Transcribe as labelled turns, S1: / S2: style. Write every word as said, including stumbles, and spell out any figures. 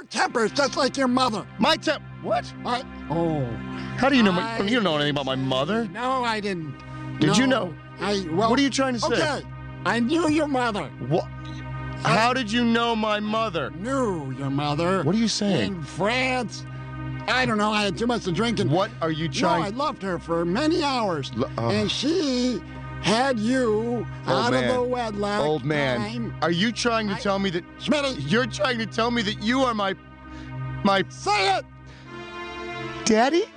S1: Your temper is just like your mother.
S2: My temp. What?
S1: I, oh.
S2: How do you know? My,
S1: I,
S2: you don't know anything about my mother.
S1: No, I didn't.
S2: Did
S1: no,
S2: you know?
S1: I. Well,
S2: What are you trying to say?
S1: Okay, I knew your mother.
S2: What? How did you know my mother?
S1: Knew your mother.
S2: What are you saying?
S1: In France. I don't know. I had too much to drink. And,
S2: What are you
S1: no,
S2: trying?
S1: I loved her for many hours,
S2: L- uh,
S1: and she had you
S2: Old
S1: out
S2: man.
S1: of the wedlock.
S2: Old man,
S1: time.
S2: are you trying to
S1: I-
S2: tell me that
S1: Smitty,
S2: you're trying to tell me that you are my, my
S1: say it.
S2: daddy?